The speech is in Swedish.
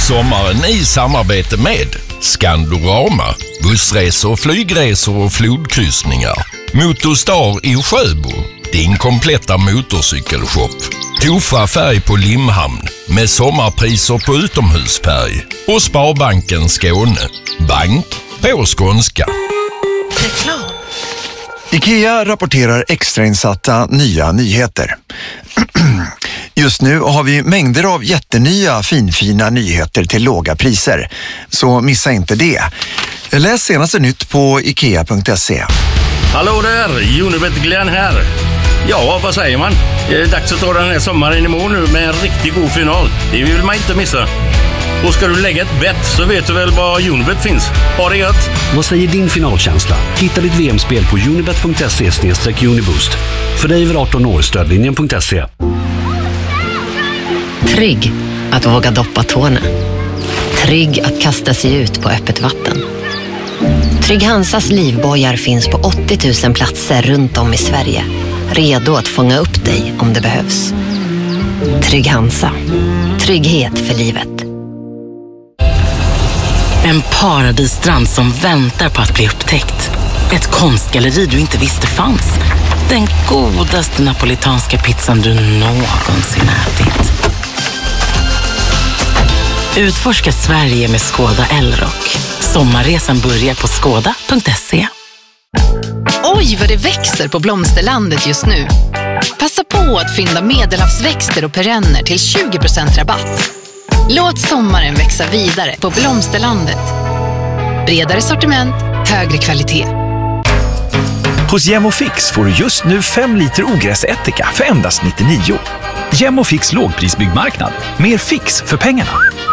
Sommaren i samarbete med Skandorama, bussresor, flygresor och flodkryssningar. Motorstar i Sjöbo, din kompletta motorcykelshop. Tofa färg på Limhamn med sommarpriser på utomhusfärg. Och Sparbanken Skåne, bank på skånska. Reklam. IKEA rapporterar extrainsatta nya nyheter. Just nu har vi mängder av jättenya finfina nyheter till låga priser. Så missa inte det. Läs senaste nytt på ikea.se. Hallå där, Unibet Glenn här. Ja, vad säger man? Det är dags att ta den här sommaren i mål nu med en riktigt god final. Det vill man inte missa. Och ska du lägga ett bett så vet du väl var Unibet finns. Ha det gött! Vad säger din finalkänsla? Hitta ditt VM-spel på unibet.se/uniboost. För dig över 18 år, stödlinjen.se. Trygg att våga doppa tårna. Trygg att kasta sig ut på öppet vatten. Trygg Hansas livbojar finns på 80 000 platser runt om i Sverige. Redo att fånga upp dig om det behövs. Trygg Hansa. Trygghet för livet. En paradisstrand som väntar på att bli upptäckt. Ett konstgalleri du inte visste fanns. Den godaste napolitanska pizzan du någonsin ätit. Utforska Sverige med Skoda Elrock. Sommarresan börjar på skoda.se. Oj, vad det växer på Blomsterlandet just nu. Passa på att fynda medelhavsväxter och perenner till 20% rabatt. Låt sommaren växa vidare på Blomsterlandet. Bredare sortiment, högre kvalitet. Hos Gemofix får du just nu 5 liter ogräsättika för endast 99. Gemofix lågprisbyggmarknad. Mer fix för pengarna.